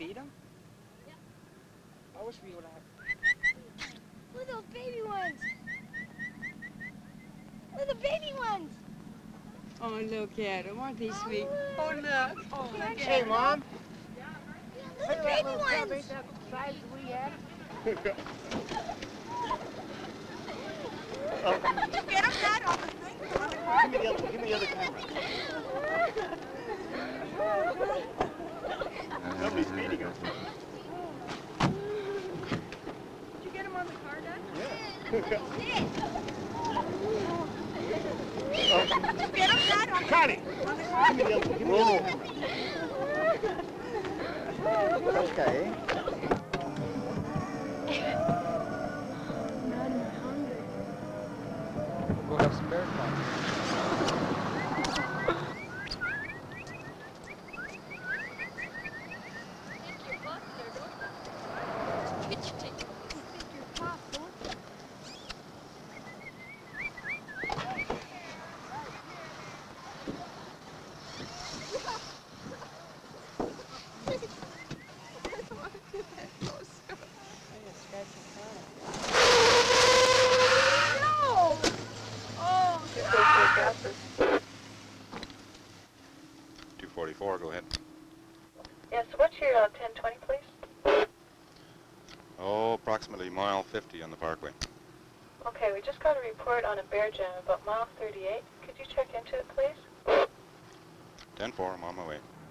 feed them? I wish we would have. Look at those baby ones. Look at the baby ones. Oh, look at them. Aren't they sweet? look. Oh, look. Oh, look at Hey, them. Mom. Look Say at the that baby little cub ones. ain't that the size we had? Did you get them, Dad, on the thing? On the car? Give me the other camera. Somebody's feeding them. Did you get them on the car, Dad? Yeah. Did you get them, Dad, on the Connie! on the car? Give me the other camera. Okay. Go have some bear coffee. No! Oh, 244, go ahead. Yes, what's your 1020, please? Oh, approximately mile 50 on the parkway. Okay, we just got a report on a bear jam about mile 38. Could you check into it, please? 10-4, I'm on my way.